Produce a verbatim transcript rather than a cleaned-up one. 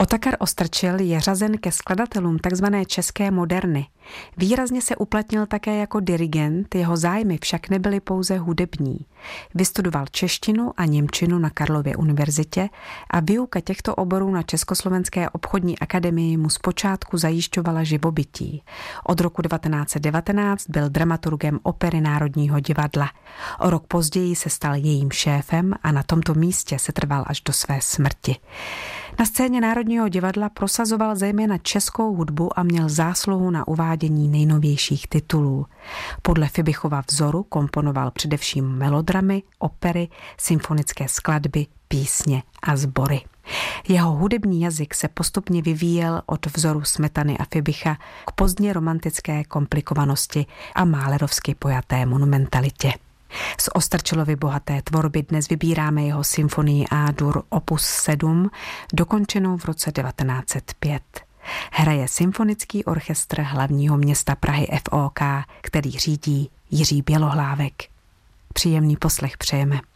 Otakar Ostrčil je řazen ke skladatelům tzv. České moderny. Výrazně se uplatnil také jako dirigent, jeho zájmy však nebyly pouze hudební. Vystudoval češtinu a němčinu na Karlově univerzitě a výuka těchto oborů na Československé obchodní akademii mu zpočátku zajišťovala živobytí. Od roku devatenáct set devatenáct byl dramaturgem Opery Národního divadla. O rok později se stal jejím šéfem a na tomto místě se trval až do své smrti. Na scéně Národního divadla prosazoval zejména českou hudbu a měl zásluhu na uvádění nejnovějších titulů. Podle Fibichova vzoru komponoval především melodramy, opery, symfonické skladby, písně a sbory. Jeho hudební jazyk se postupně vyvíjel od vzoru Smetany a Fibicha k pozdně romantické komplikovanosti a málerovsky pojaté monumentalitě. Z Ostrčilovy bohaté tvorby dnes vybíráme jeho symfonii A-dur opus sedm, dokončenou v roce devatenáct set pět. Hraje Symfonický orchestr hlavního města Prahy F O K, který řídí Jiří Bělohlávek. Příjemný poslech přejeme.